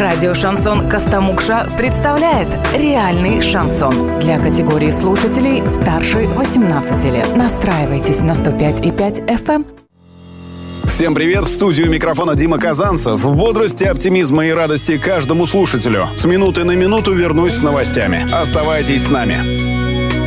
Радио «Шансон Костомукша» представляет реальный шансон для категории слушателей старше 18 лет. Настраивайтесь на 105,5 FM. Всем привет! В студию микрофона Дима Казанцев. В бодрости, оптимизма и радости каждому слушателю. С минуты на минуту вернусь с новостями. Оставайтесь с нами.